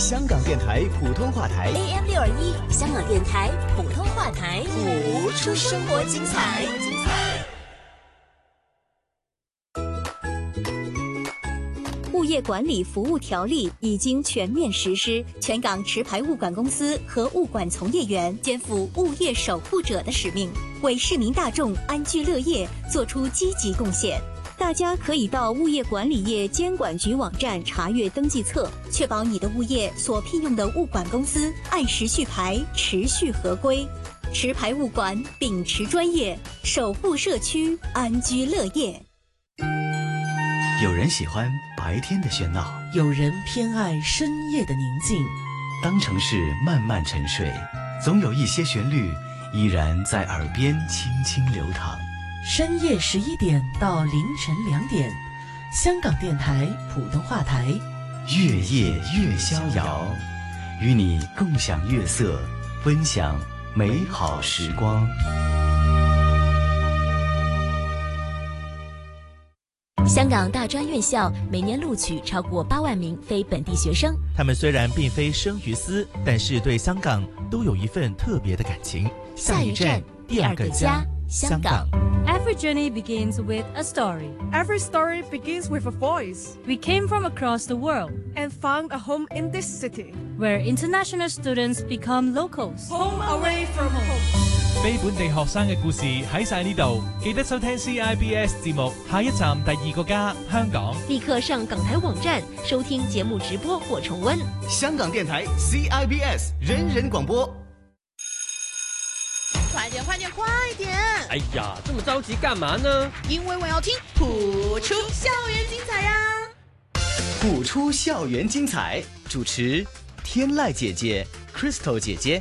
香港电台普通话台 AM621，香港电台普通话台， 谱出生活精彩。 物业管理服务条例已经全面实施，全港持牌物管公司和物管从业员肩负物业守护者的使命，为市民大众安居乐业做出积极贡献。大家可以到物业管理业监管局网站查阅登记册，确保你的物业所聘用的物管公司按时续牌，持续合规。持牌物管秉持专业，守护社区安居乐业。 有人喜欢白天的喧闹， 有人偏爱深夜的宁静。 当城市慢慢沉睡，总有一些旋律依然在耳边轻轻流淌。 深夜11点到凌晨2点，香港电台普通话台， 月夜越逍遥，与你共享月色，分享美好时光。 香港大专院校每年录取超过8万名非本地学生， 他们虽然并非生于斯，但是对香港都有一份特别的感情。 下一站，第二个家，香港。 Every journey begins with a story. Every story begins with a voice. We came from across the world and found a home in this city, where international students become locals. Home away from home. 非本地學生嘅故事喺晒呢度，記得收聽 CIBS 節目，下一站第二個家，香港。 立刻上港台網站收聽節目直播或重溫。 香港電台 CIBS 人人廣播。 快點，快點，快點！ 哎呀，這麼着急幹嘛呢？ 因為我要聽譜出校園精彩呀！ 譜出校園精彩，主持天籟姐姐、Crystal 姐姐。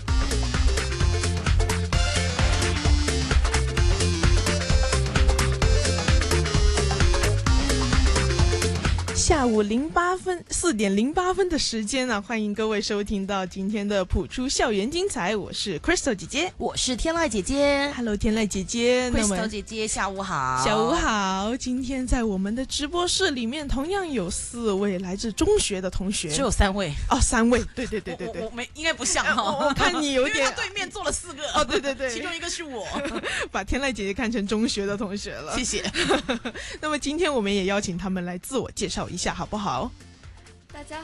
下午4點08分的時間啊，歡迎各位收聽到今天的譜出校園精彩，我是 Crystal 姐姐， 我是天籟姐姐。 Hello 天籟姐姐， Crystal 姐姐下午好。 下午好。今天在我們的直播室裡面同樣有4位來自中學的同學。 只有3位哦，3位，對對對對對， 我沒應該不像我看你有點， 因為他對面坐了4個哦，對對對， 其中一個是我， 把天籟姐姐看成中學的同學了， 謝謝。 那麼今天我們也邀請他們來自我介紹一下，好不好？ 大家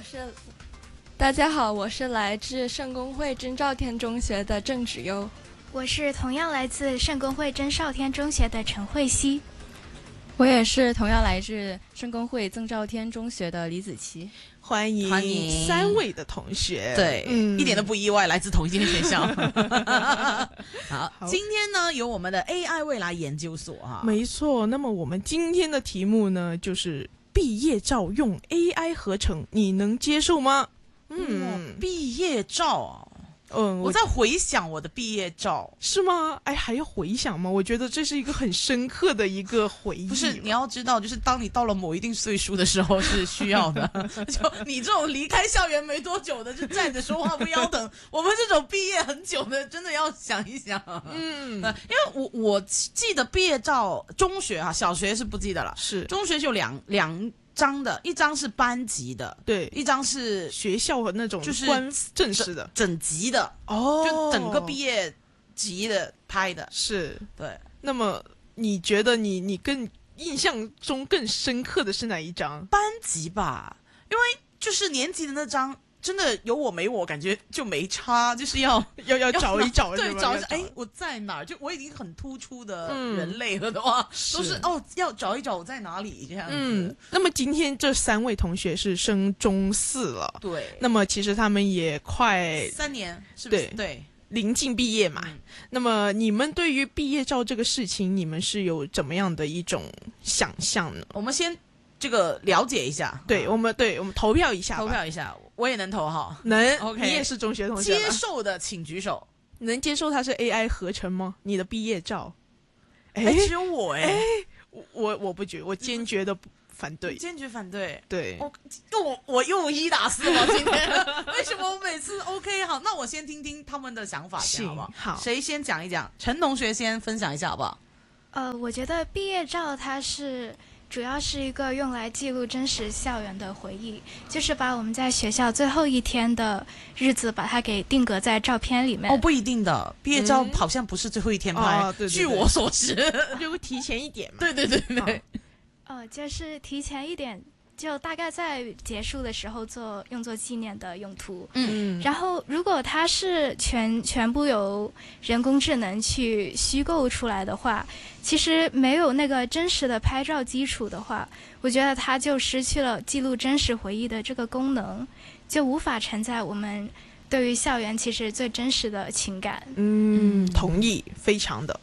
好，我是來自聖公會真兆天中學的鄭芷優。 我是同樣來自聖公會真兆天中學的陳慧熙。 我也是同樣來自聖公會曾兆天中學的李子琪。 歡迎3位的同學， 對，一點都不意外，來自同一間學校。好，今天呢有我們的 AI 未來研究所啊， 沒錯。那麼我們今天的題目呢，就是畢業照用 AI 合成，你能接受嗎？ 畢業照啊。我在回想我的畢業照， 是嗎？哎，還要回想嗎？我覺得這是一個很深刻的一個回憶。 不是，你要知道，就是當你到了某一定歲數的時候是需要的。就你這種離開校園沒多久的，就站着說話不腰疼。我們這種畢業很久的，真的要想一想。因為我記得畢業照，中學啊，小學是不記得了。 是中學就兩張的，一張是班級的， 對， 一張是學校的那種，就是正式的整級的哦，就整個畢業級的拍的， 是對。 那麼你覺得你更印象中更深刻的是哪一張？ 班級吧，因為就是年級的那張。真的有我沒我，感覺就沒差，就是要找一找， 對，找一找，哎，我在哪兒？就我已經很突出的人類了的話，都是哦，要找一找我在哪裡這樣子。 那麼今天這3位同學是升中4了， 對。 那麼其實他們也快 3年，是不是？對， 臨近畢業嘛。那麼你們對於畢業照這個事情，你們是有怎麼樣的一種想象呢？ 我們先這個了解一下， 對，我們投票一下， 投票一下。我也能投哈， 能。 OK， 你也是中學同學， 接受的請舉手。 能接受它是 AI 合成嗎？你的畢業照？ 只有我我不覺，我堅決的反對， 堅決反對。 對， 我又1打4嗎？今天為什麼我每次 OK？ 好，那我先聽聽他們的想法，好不好？ 好， 誰先講一講？陳同學先分享一下好不好？ 我覺得畢業照它是主要是一个用来记录真实校园的回忆，就是把我们在学校最后一天的日子把它给定格在照片里面。 不一定的，毕业照好像不是最后一天拍， 对， 据我所知就会提前一点嘛。 对。 就是提前一点，就大概在结束的时候用作纪念的用途。然后如果它是全部由人工智能去虚构出来的话，其实没有那个真实的拍照基础的话，我觉得它就失去了记录真实回忆的这个功能，就无法承载我们对于校园其实最真实的情感。 同意，非常的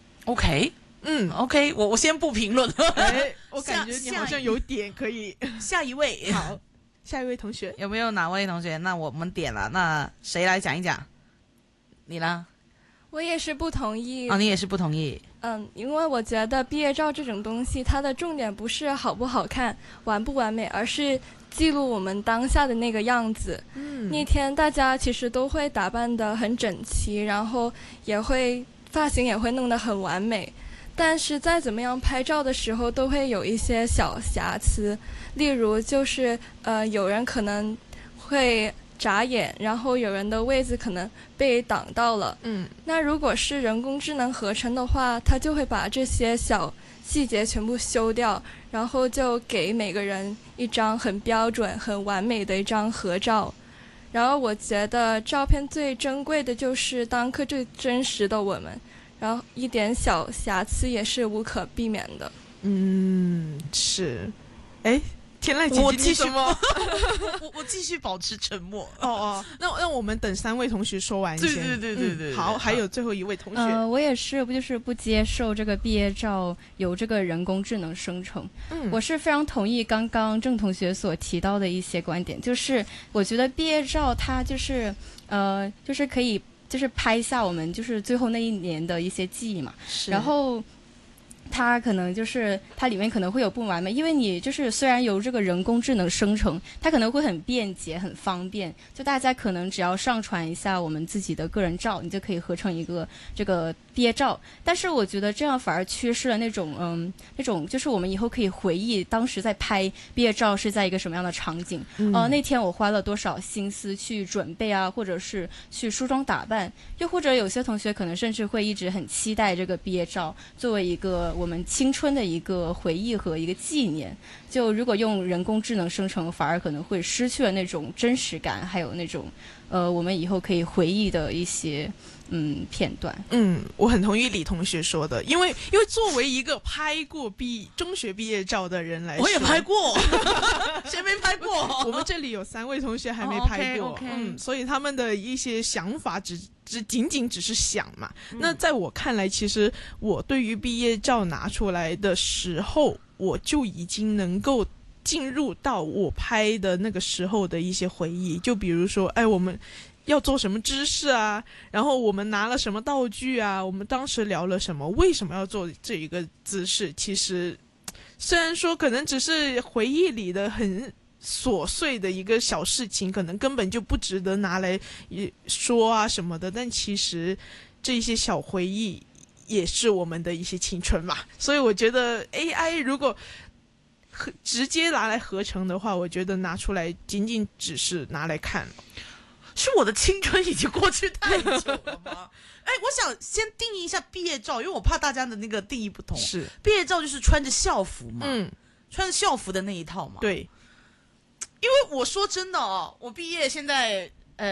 OK。OK， 我先不评论。 我感觉你好像有点可以。 下一位， 好，下一位同学有没有哪位同学？那我们点了，那谁来讲一讲？你呢？ 我也是不同意。 你也是不同意。 因为我觉得毕业照这种东西，它的重点不是好不好看、完不完美，而是记录我们当下的那个样子。那天大家其实都会打扮得很整齐，然后发型也会弄得很完美。但是再怎么样拍照的时候都会有一些小瑕疵，例如就是有人可能会眨眼，然后有人的位子可能被挡到了。那如果是人工智能合成的话，它就会把这些小细节全部修掉，然后就给每个人一张很标准很完美的一张合照。然后我觉得照片最珍贵的就是当刻最真实的我们，然后一点小瑕疵也是无可避免的。 是。天籁姐姐你什么？ 我继续保持沉默。 那我们等3位同学说完先。对。好，还有最后一位同学。 我也是，就是不接受这个毕业照由这个人工智能生成。我是非常同意刚刚郑同学所提到的一些观点，就是我觉得毕业照它就是可以就是拍下我们就是最后那一年的一些记忆嘛。然后它可能就是它里面可能会有不完美，因为你就是虽然由这个人工智能生成，它可能会很便捷很方便，就大家可能只要上传一下我们自己的个人照，你就可以合成一个这个毕业照。但是我觉得这样反而缺失了那种就是我们以后可以回忆当时在拍毕业照是在一个什么样的场景。那天我花了多少心思去准备啊，或者是去梳妆打扮，又或者有些同学可能甚至会一直很期待这个毕业照作为一个我们青春的一个回忆和一个纪念。就如果用人工智能生成，反而可能会失去了那种真实感，还有那种我们以后可以回忆的一些片段。 我很同意李同学说的，因为作为一个拍过中学毕业照的人来说， 我也拍过，谁没拍过？ 我们这里有3位同学还没拍过。所以他们的一些想法仅仅只是想嘛。那在我看来，其实我对于毕业照拿出来的时候，我就已经能够进入到我拍的那个时候的一些回忆。就比如说我们要做什么姿势啊，然后我们拿了什么道具啊，我们当时聊了什么，为什么要做这一个姿势。其实虽然说可能只是回忆里的很琐碎的一个小事情，可能根本就不值得拿来说啊什么的，但其实这些小回忆也是我们的一些青春吧。所以我觉得 AI 如果直接拿来合成的话，我觉得拿出来仅仅只是拿来看了。 是我的青春已经过去太久了吗？我想先定义一下毕业照，因为我怕大家的那个定义不同。 是毕业照就是穿着校服嘛，穿着校服的那一套嘛。 对， 因为我说真的我毕业现在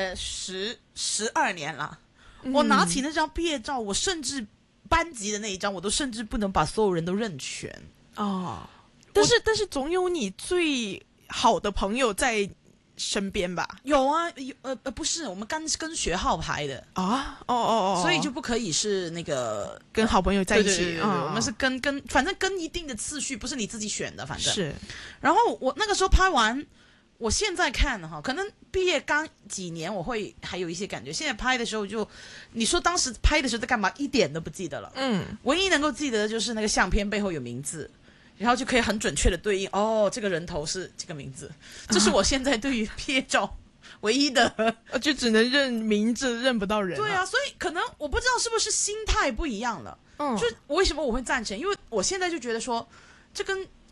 12年了，我拿起那张毕业照，我甚至班级的那一张，我都甚至不能把所有人都认全。 但是总有你最好的朋友在身边吧？ 有啊，不是，我们跟学号拍的所以就不可以是那个跟好朋友在一起。 对，我们是反正跟一定的次序，不是你自己选的，反正是。 然后我那个时候拍完，我现在看可能毕业刚几年我会还有一些感觉，现在拍的时候你说当时拍的时候在干嘛，一点都不记得了。唯一能够记得的就是那个相片背后有名字。然后就可以很准确的对应这个人头是这个名字。这是我现在对于毕业照唯一的就只能认名字，认不到人。 对啊，所以可能我不知道是不是心态不一样了。就是为什么我会赞成，因为我现在就觉得说这跟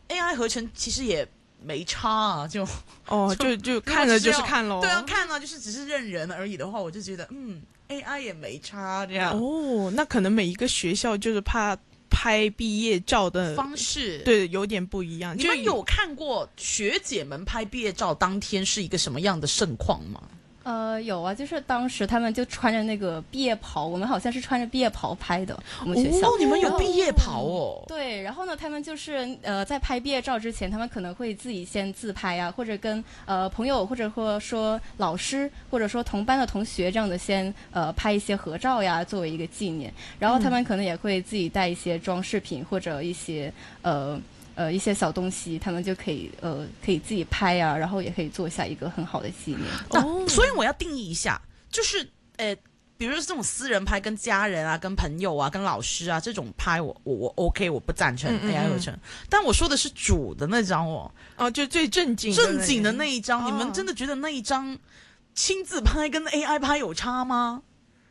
AI 合成其实也没差啊，就看了就是看咯。 对啊，看了就是只是认人而已的话，我就觉得AI 也没差这样。 那可能每一个学校就是怕拍毕业照的方式对有点不一样。 你们有看过学姐们拍毕业照当天是一个什么样的盛况吗？ 有啊，就是当时他们就穿着那个毕业袍，我们好像是穿着毕业袍拍的，我们学校。 你们有毕业袍哦？ 对，然后呢，他们就是在拍毕业照之前，他们可能会自己先自拍啊，或者跟朋友或者说老师或者说同班的同学这样的先拍一些合照呀，作为一个纪念。然后他们可能也会自己带一些装饰品或者一些一些小东西，他们就可以自己拍啊，然后也可以做下一个很好的纪念。 所以我要定义一下，就是比如说这种私人拍，跟家人啊、跟朋友啊、跟老师啊这种拍我 OK， 我不赞成 AI 合成。但我说的是主的那张就最正经的那一张，你们真的觉得那一张亲自拍跟 AI 拍有差吗？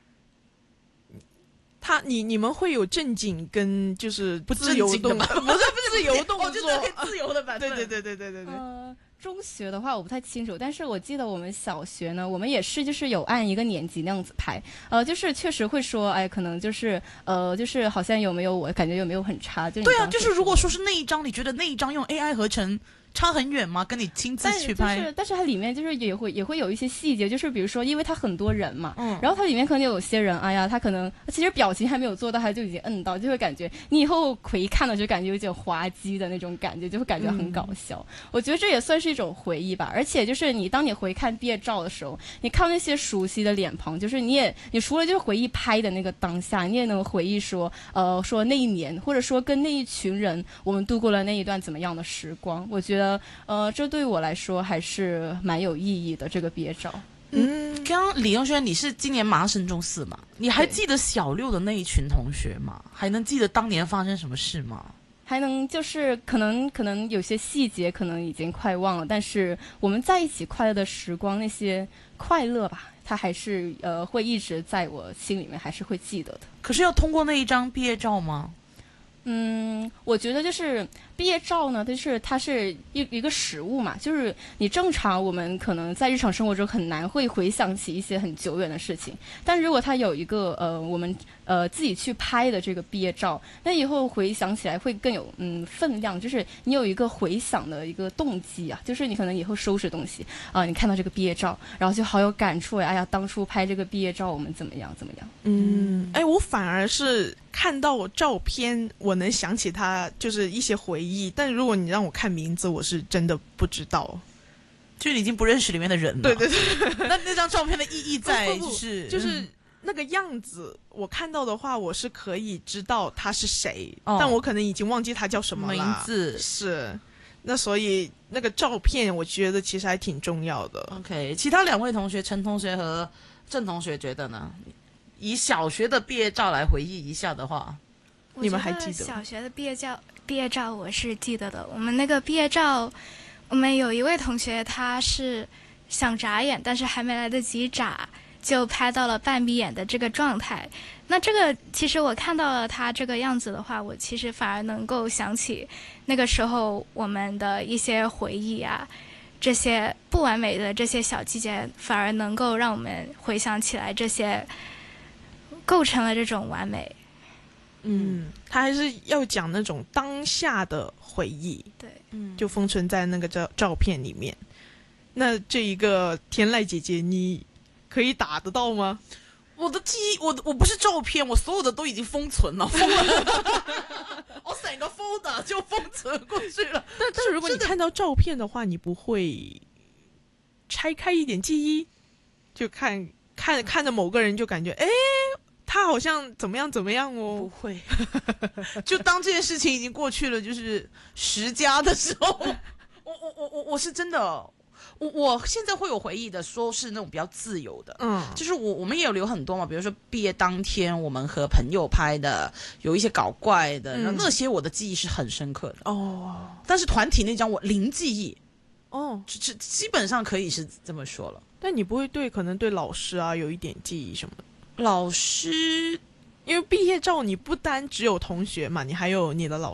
你们会有正经跟就是不自由动作， 不是自由动作， 就是自由的版本。 对。 中学的话我不太清楚，但是我记得我们小学呢，我们也是就是有按一个年级那样子拍，就是确实会说，可能就是就是好像有没有我感觉有没有很差？ 对啊，就是如果说是那一张，你觉得那一张用 AI 合成差很远吗？跟你亲自去拍？ 但是它里面就是也会有一些细节，就是比如说，因为它很多人嘛，然后它里面可能有些人，他可能其实表情还没有做到，他就已经摁到，就会感觉你以后回看了就感觉有点滑稽的那种感觉，就会感觉很搞笑。我觉得这也算是一种回忆吧。而且就是当你回看毕业照的时候，你看那些熟悉的脸庞，就是你除了就是回忆拍的那个当下，你也能回忆说那一年，或者说跟那一群人我们度过了那一段怎么样的时光。我觉得这对我来说还是蛮有意义的，这个毕业照。 刚刚李永轩，你是今年马上升中4嘛？你还记得小6的那一群同学吗？还能记得当年发生什么事吗？ 还能就是可能有些细节可能已经快忘了，但是我们在一起快乐的时光，那些快乐吧，它还是会一直在我心里面，还是会记得的。 可是要通过那一张毕业照吗？ 我觉得就是毕业照呢，它是一个实物嘛，就是你正常我们可能在日常生活中很难会回想起一些很久远的事情，但如果它有一个我们自己去拍的这个毕业照，那以后回想起来会更有分量，就是你有一个回想的一个动机啊，就是你可能以后收拾东西你看到这个毕业照，然后就好有感触呀，当初拍这个毕业照我们怎么样。 我反而是看到照片我能想起它就是一些回忆，但如果你让我看名字，我是真的不知道， 就你已经不认识里面的人了。 对那张照片的意义在就是那个样子，我看到的话我是可以知道他是谁，但我可能已经忘记他叫什么了名字。 是，那所以那个照片我觉得其实还挺重要的。 OK， 其他2位同学陈同学和郑同学觉得呢？以小学的毕业照来回忆一下的话， 你们还记得？ 小学的毕业照我是记得的。我们那个毕业照，我们有一位同学他是想眨眼，但是还没来得及眨，就拍到了半闭眼的这个状态。那这个其实我看到了他这个样子的话，我其实反而能够想起那个时候我们的一些回忆啊，这些不完美的这些小细节，反而能够让我们回想起来这些构成了这种完美。 他还是要讲那种当下的回忆， 对， 就封存在那个照片里面。那这一个天籁姐姐，你可以打得到吗？ 我的记忆，我不是照片，我所有的都已经封存了，封了，我整个 folder 就封存过去了。 但是如果你看到照片的话，你不会拆开一点记忆，就看着某个人就感觉他好像怎么样哦？ 不会，就当这件事情已经过去了，就是10加的时候，我是真的。我现在会有回忆的，说是那种比较自由的，就是我们也有留很多嘛，比如说毕业当天我们和朋友拍的，有一些搞怪的，那些我的记忆是很深刻的但是团体那张我零记忆基本上可以是这么说了。 但你不会可能对老师啊有一点记忆什么的？ 老师， 因为毕业照你不单只有同学嘛，你还有你的老